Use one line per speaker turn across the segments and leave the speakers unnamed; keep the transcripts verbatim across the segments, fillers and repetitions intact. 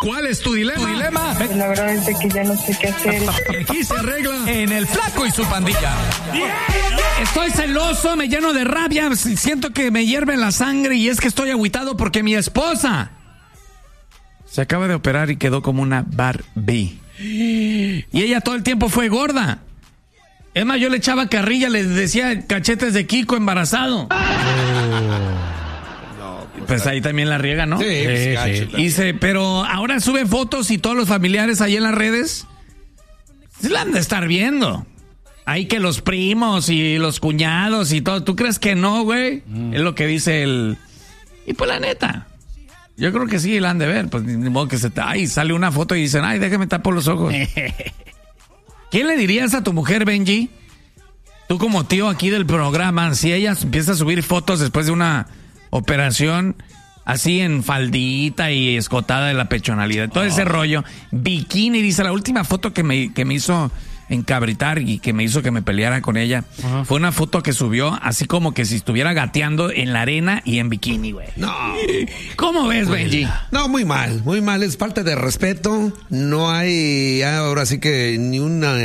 ¿Cuál es tu dilema? ¿Tu dilema?
Pues la verdad es de que ya no sé qué hacer.
Aquí se arregla en El Flaco y su Pandilla. Estoy celoso, me lleno de rabia, siento que me hierve la sangre y es que estoy agüitado porque mi esposa se acaba de operar y quedó como una Barbie. Y ella todo el tiempo fue gorda. Es más, yo le echaba carrilla, le decía cachetes de Kiko embarazado. Pues ahí también la riega, ¿no?
Sí,
sí,
sí.
sí. Y se, pero ahora sube fotos y todos los familiares ahí en las redes se la han de estar viendo. Hay que los primos y los cuñados y todo. ¿Tú crees que no, güey? Mm. Es lo que dice el... Y pues la neta, yo creo que sí la han de ver. Pues ni modo que se... Ay, sale una foto y dicen, ay, déjame tapar los ojos. ¿Qué le dirías a tu mujer, Benji? Tú como tío aquí del programa, si ella empieza a subir fotos después de una... operación así en faldita y escotada de la pechonalidad, todo oh. ese rollo, bikini, dice, la última foto que me, que me hizo encabritar y que me hizo que me peleara con ella, uh-huh. fue una foto que subió así como que si estuviera gateando en la arena y en bikini, güey.
No.
¿Cómo ves, Benji?
No, muy mal, muy mal, es falta de respeto, no hay ahora sí que ni una...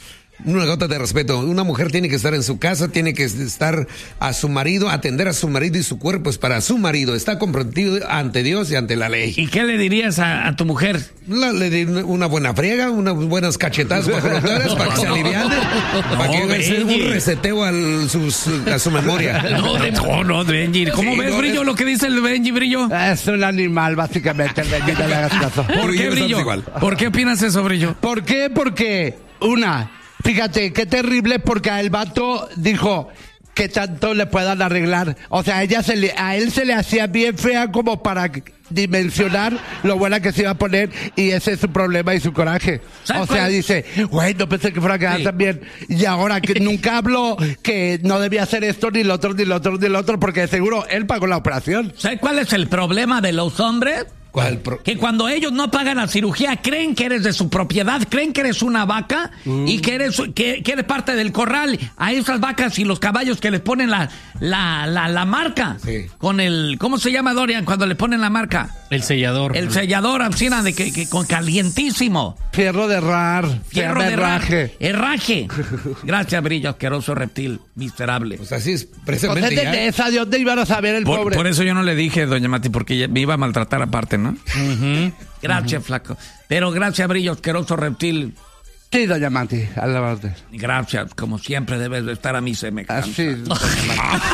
Una gota de respeto. Una mujer tiene que estar en su casa, tiene que estar a su marido, atender a su marido y su cuerpo es para su marido. Está comprometido ante Dios y ante la ley.
¿Y qué le dirías a, a tu mujer?
La, le di una buena friega, unas buenas cachetadas bajonoteras para que se aliviane. No, para que haga un reseteo al, sus, a su memoria.
No, de, no, no, Benji. ¿Cómo sí, ves, no, Brillo, es... lo que dice el Benji, Brillo?
Es un animal, básicamente, el Benji, no le hagas caso.
¿Por qué, Brillo? ¿Por qué opinas eso, Brillo?
¿Por qué? Porque, una... Fíjate, qué terrible porque el vato dijo que tanto le puedan arreglar. O sea, a, ella se le, a él se le hacía bien fea como para dimensionar lo buena que se iba a poner y ese es su problema y su coraje. O sea, dice, güey, no pensé que fuera a quedar sí. tan bien. Y ahora que nunca habló que no debía hacer esto, ni lo otro, ni lo otro, ni lo otro, porque seguro él pagó la operación.
¿Sabes cuál es el problema de los hombres?
¿Cuál pro-
que cuando ellos no pagan la cirugía creen que eres de su propiedad, creen que eres una vaca mm. y que eres que, que eres parte del corral a esas vacas y los caballos que les ponen la la la, la marca
sí.
con el ¿cómo se llama, Dorian, cuando le ponen la marca?
El sellador.
El sellador, Ancina, de que, que con calientísimo.
Fierro de rar.
Fierro de herraje. Herraje. Gracias, Brillo, asqueroso reptil, miserable.
Pues así es, precisamente.
Pues de esa Dios te iban a saber el
por,
pobre.
Por eso yo no le dije, doña Mati, porque me iba a maltratar aparte, ¿no? Uh-huh. Gracias, uh-huh. flaco. Pero gracias, Brillo, asqueroso reptil.
Sí, doña Mati, a la orden.
Gracias, como siempre debes de estar a mí semejante.
Así, doña Mati.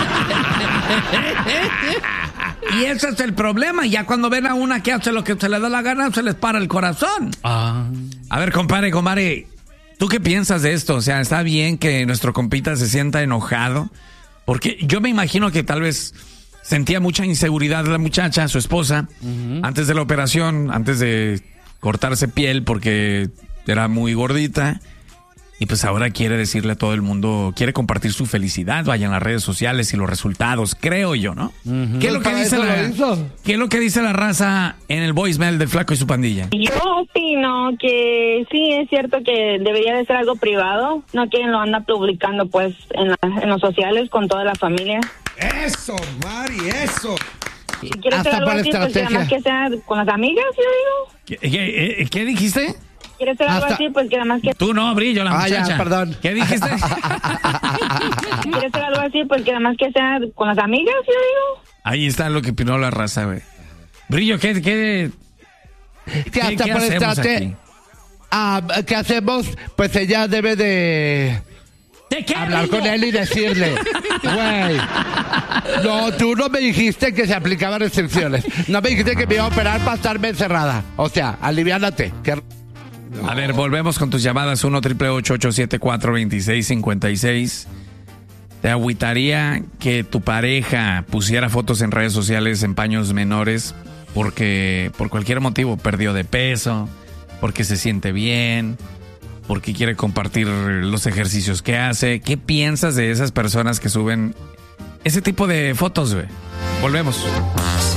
Y ese es el problema. Ya cuando ven a una que hace lo que se le da la gana, se les para el corazón. Ah. A ver, compadre, compadre, ¿tú qué piensas de esto? O sea, ¿está bien que nuestro compita se sienta enojado? Porque yo me imagino que tal vez sentía mucha inseguridad la muchacha, su esposa, uh-huh. antes de la operación, antes de cortarse piel porque era muy gordita. Y pues ahora quiere decirle a todo el mundo, quiere compartir su felicidad, vaya en las redes sociales y los resultados, creo yo, ¿no? Uh-huh. ¿Qué, es lo que dice la, ¿Qué es lo que dice la raza en el voicemail del Flaco y su Pandilla?
Yo opino que sí es cierto que debería de ser algo privado, no quien lo anda publicando pues en, la, en los sociales con toda la familia.
Eso, Mari, eso.
Si quieres hacer algo así, pues que además que sea con las amigas, yo
digo. ¿Qué, qué, qué dijiste?
¿Quieres hacer algo así? Pues que además que...
Tú no, Brillo, la
ah,
muchacha.
Ya, perdón.
¿Qué dijiste?
¿Quieres hacer algo así? Pues que además que sea con las amigas, yo digo.
Ahí está lo que opinó la raza, güey. Brillo, ¿qué, qué,
¿Qué, ¿qué, ¿qué hacemos aquí? Ah, ¿qué hacemos? Pues ella debe de...
¿De qué,
hablar
Brillo?
con él y decirle, güey, no, tú no me dijiste que se aplicaban restricciones. No me dijiste que me iba a operar para estarme encerrada. O sea, aliviánate. Que...
No. A ver, volvemos con tus llamadas. uno, ocho ocho ocho, siete cuatro, dos seis cinco seis. ¿Te agüitaría que tu pareja pusiera fotos en redes sociales en paños menores porque por cualquier motivo perdió de peso, porque se siente bien, porque quiere compartir los ejercicios que hace? ¿Qué piensas de esas personas que suben ese tipo de fotos, güey? Volvemos.